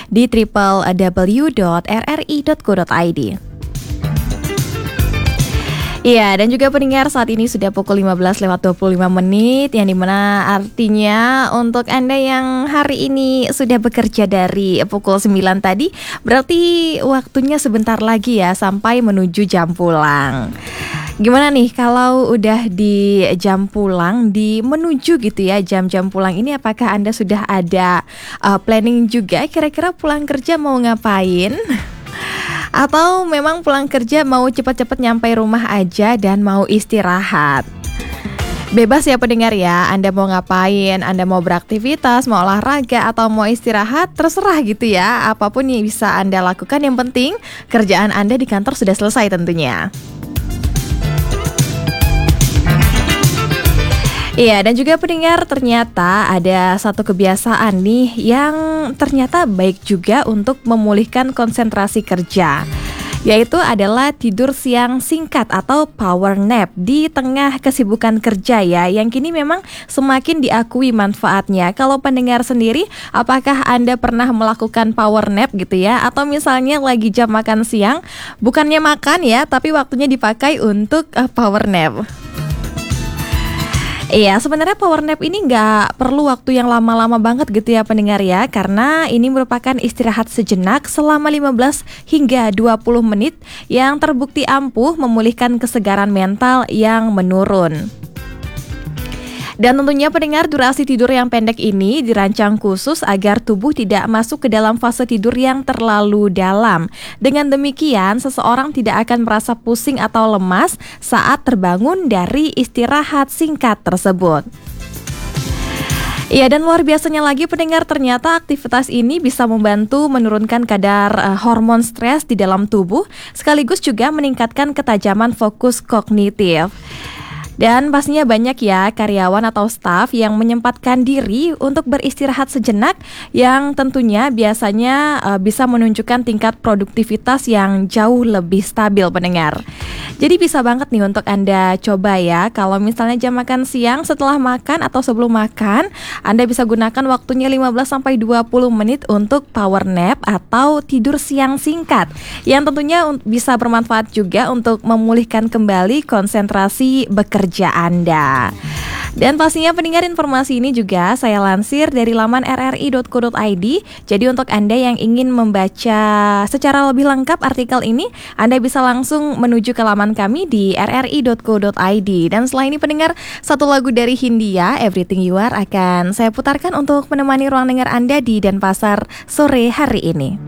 di www.rri.co.id. Iya, dan juga pendengar, saat ini sudah pukul 15:25 yang dimana artinya untuk Anda yang hari ini sudah bekerja dari pukul 9 tadi, berarti waktunya sebentar lagi ya sampai menuju jam pulang. Gimana nih kalau udah di jam pulang, di menuju gitu ya jam-jam pulang ini, apakah Anda sudah ada planning juga kira-kira pulang kerja mau ngapain? Atau memang pulang kerja mau cepat-cepat nyampe rumah aja dan mau istirahat? Bebas ya pendengar ya, Anda mau ngapain, Anda mau beraktivitas, mau olahraga, atau mau istirahat, terserah gitu ya. Apapun yang bisa Anda lakukan, yang penting kerjaan Anda di kantor sudah selesai tentunya. Iya, dan juga pendengar, ternyata ada satu kebiasaan nih yang ternyata baik juga untuk memulihkan konsentrasi kerja, yaitu adalah tidur siang singkat atau power nap di tengah kesibukan kerja ya, yang kini memang semakin diakui manfaatnya. Kalau pendengar sendiri, apakah Anda pernah melakukan power nap gitu ya? Atau misalnya lagi jam makan siang, bukannya makan ya, tapi waktunya dipakai untuk power nap. Iya, sebenarnya power nap ini nggak perlu waktu yang lama-lama banget gitu ya pendengar ya, karena ini merupakan istirahat sejenak selama 15 hingga 20 menit yang terbukti ampuh memulihkan kesegaran mental yang menurun. Dan tentunya pendengar, durasi tidur yang pendek ini dirancang khusus agar tubuh tidak masuk ke dalam fase tidur yang terlalu dalam. Dengan demikian, seseorang tidak akan merasa pusing atau lemas saat terbangun dari istirahat singkat tersebut. Iya, dan luar biasanya lagi pendengar, ternyata aktivitas ini bisa membantu menurunkan kadar hormon stres di dalam tubuh, sekaligus juga meningkatkan ketajaman fokus kognitif. Dan pastinya banyak ya karyawan atau staf yang menyempatkan diri untuk beristirahat sejenak, yang tentunya biasanya bisa menunjukkan tingkat produktivitas yang jauh lebih stabil pendengar. Jadi bisa banget nih untuk Anda coba ya, kalau misalnya jam makan siang, setelah makan atau sebelum makan, Anda bisa gunakan waktunya 15-20 menit untuk power nap atau tidur siang singkat, yang tentunya bisa bermanfaat juga untuk memulihkan kembali konsentrasi bekerja Anda. Dan pastinya pendengar, informasi ini juga saya lansir dari laman rri.co.id. Jadi untuk Anda yang ingin membaca secara lebih lengkap artikel ini, Anda bisa langsung menuju ke laman kami di rri.co.id. Dan setelah ini pendengar, satu lagu dari Hindia, Everything You Are, akan saya putarkan untuk menemani ruang dengar Anda di Denpasar sore hari ini.